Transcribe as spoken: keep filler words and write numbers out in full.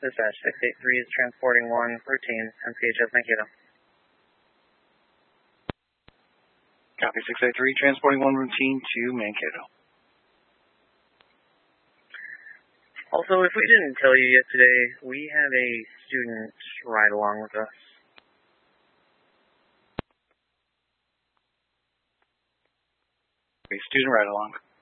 Dispatch six eight three is transporting one routine, M C H S Mankato. Copy six eight three, transporting one routine to Mankato. Also, if we didn't tell you yesterday, we have a student ride along with us. A student ride along.